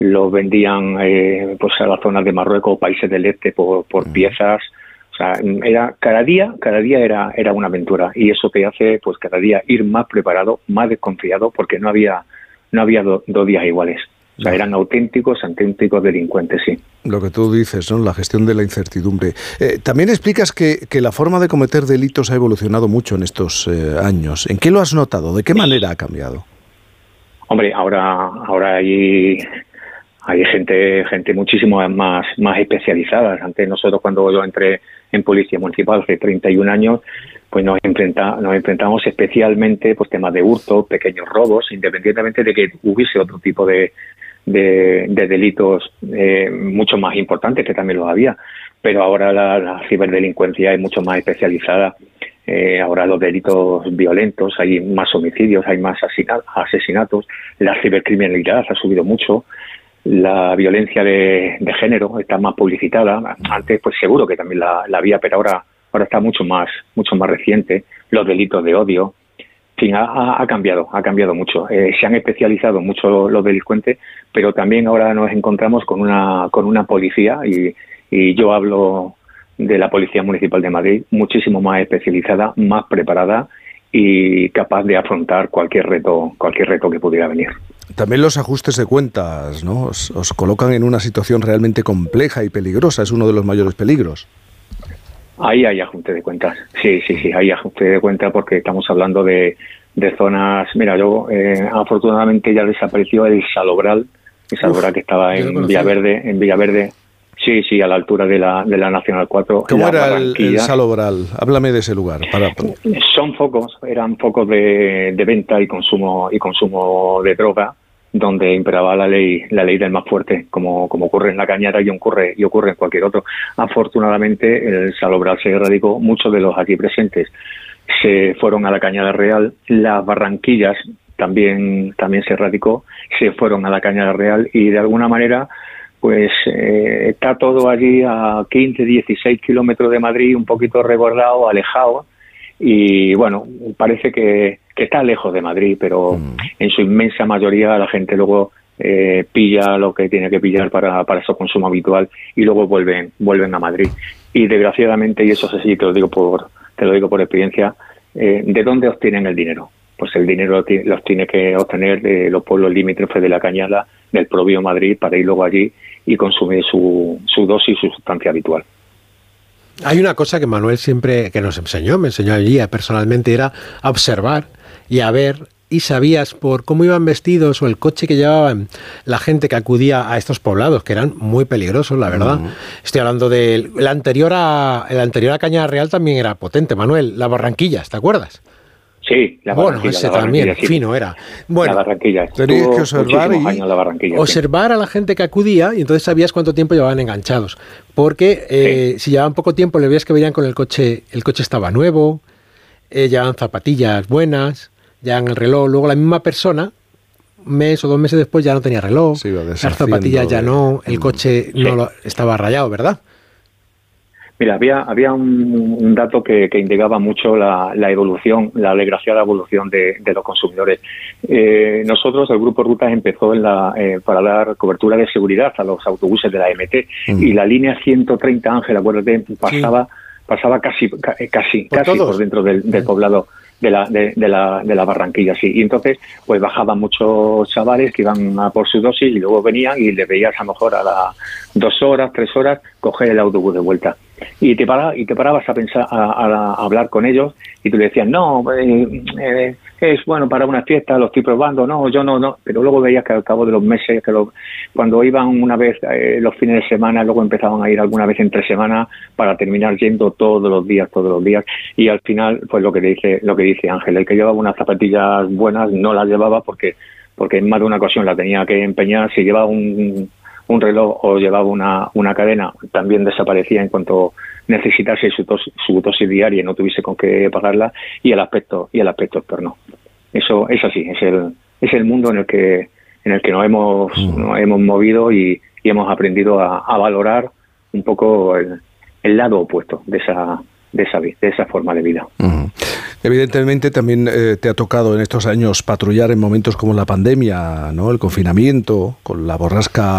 los vendían pues a las zonas de Marruecos o países del este por piezas. O sea, cada día era una aventura, y eso te hace pues cada día ir más preparado, más desconfiado, porque no había dos días iguales. O sea, eran auténticos delincuentes, sí. Lo que tú dices, ¿no? La gestión de la incertidumbre. También explicas que la forma de cometer delitos ha evolucionado mucho en estos años. ¿En qué lo has notado? ¿De qué manera ha cambiado? Hombre, ahora hay gente muchísimo más especializada. Antes nosotros, cuando yo entré en Policía Municipal hace 31 años, pues nos enfrentamos especialmente pues temas de hurto, pequeños robos, independientemente de que hubiese otro tipo de delitos mucho más importantes, que también los había. Pero ahora la ciberdelincuencia es mucho más especializada. Ahora los delitos violentos, hay más homicidios, hay más asesinatos, la cibercriminalidad ha subido mucho. La violencia de género está más publicitada. Antes, pues seguro que también la había, pero ahora está mucho más reciente. Los delitos de odio. En fin, ha cambiado mucho. Se han especializado mucho los delincuentes, pero también ahora nos encontramos con una policía, y yo hablo de la Policía Municipal de Madrid, muchísimo más especializada, más preparada y capaz de afrontar cualquier reto que pudiera venir. También los ajustes de cuentas, ¿no? Os colocan en una situación realmente compleja y peligrosa. Es uno de los mayores peligros. Ahí hay ajuste de cuentas. Sí, hay ajuste de cuentas, porque estamos hablando de zonas. Mira, yo afortunadamente ya desapareció el Salobral, que estaba en Villaverde. Sí, a la altura de la Nacional 4. ¿Cómo era el Salobral? Háblame de ese lugar. Eran focos de venta y consumo de droga, donde imperaba la ley del más fuerte, como ocurre en La Cañada y ocurre en cualquier otro. Afortunadamente el Salobral se erradicó, muchos de los aquí presentes se fueron a la Cañada Real, las Barranquillas también se erradicó, se fueron a la Cañada Real, y de alguna manera pues está todo allí a 15, 16 kilómetros de Madrid, un poquito resguardado, alejado, y bueno, parece que está lejos de Madrid, pero en su inmensa mayoría la gente luego pilla lo que tiene que pillar para su consumo habitual, y luego vuelven a Madrid. Y desgraciadamente, y eso sí te lo digo por experiencia, ¿de dónde obtienen el dinero? Pues el dinero los tiene que obtener de los pueblos limítrofes de La Cañada, del propio Madrid, para ir luego allí y consumir su dosis, su sustancia habitual. Hay una cosa que Manuel siempre me enseñó allí personalmente, era a observar y a ver, y sabías por cómo iban vestidos o el coche que llevaban la gente que acudía a estos poblados, que eran muy peligrosos, la verdad. Estoy hablando de el anterior a Cañada Real, también era potente, Manuel, las Barranquillas, ¿te acuerdas? Sí, la Barranquilla. Bueno, ese también, sí. Fino era. Bueno, la Barranquilla. Tenías que observar a la gente que acudía, y entonces sabías cuánto tiempo llevaban enganchados. Porque si llevaban poco tiempo, le veías que veían con el coche estaba nuevo, llevaban zapatillas buenas, llevaban el reloj. Luego la misma persona, un mes o 2 meses después, ya no tenía reloj, las zapatillas ya no, el coche no estaba rayado, ¿verdad? Mira, había un dato que indicaba mucho la evolución, la desgraciada evolución de los consumidores. Nosotros, el Grupo Rutas, empezó para dar cobertura de seguridad a los autobuses de la MT, y la línea 130, Ángel, acuérdate, pasaba casi por dentro del poblado de la Barranquilla, sí. Y entonces, pues bajaban muchos chavales que iban a por su dosis, y luego venían y les veías a lo mejor a las 2 horas, 3 horas, coger el autobús de vuelta. Y te parabas a pensar, a hablar con ellos, y tú le decías, no, es bueno para una fiesta, lo estoy probando, no, yo no. Pero luego veías que al cabo de los meses, cuando iban una vez los fines de semana, luego empezaban a ir alguna vez entre semana, para terminar yendo todos los días, y al final, pues lo que dice Ángel, el que llevaba unas zapatillas buenas no las llevaba porque en más de una ocasión la tenía que empeñar. Si llevaba un reloj o llevaba una cadena, también desaparecía en cuanto necesitase su dosis diaria y no tuviese con qué pagarla. Y el aspecto externo, eso es así, es el mundo en el que nos hemos movido, y hemos aprendido a valorar un poco el lado opuesto de esa forma de vida. Evidentemente también te ha tocado en estos años patrullar en momentos como la pandemia, ¿no? El confinamiento, con la borrasca